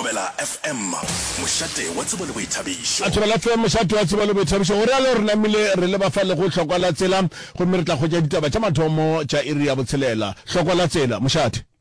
Thobela FM mošate wa tsebo le boithabišo. A Thobela FM mošate wa tsebo le boithabišo gore le re namile re le ba fa le go hlokwa la tsela go mme re tla go ja ditaba tša mathomo tša iri ya botshelela hlokwa la tsela mošate.